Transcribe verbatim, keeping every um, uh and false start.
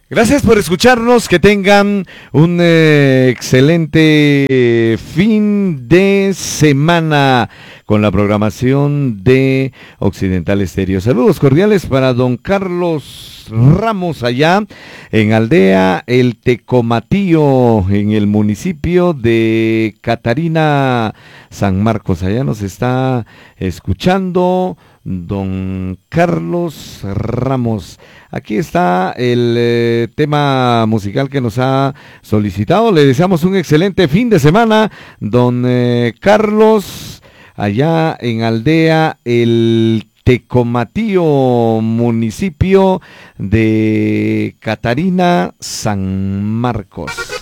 Gracias por escucharnos, que tengan un eh, excelente fin de semana con la programación de Occidental Estéreo. Saludos cordiales para don Carlos Ramos allá en Aldea El Tecomatío, en el municipio de Catarina, San Marcos. Allá nos está escuchando don Carlos Ramos. Aquí está el eh, tema musical que nos ha solicitado. Le deseamos un excelente fin de semana, don eh, Carlos, allá en Aldea El Tecomatío, municipio de Catarina, San Marcos.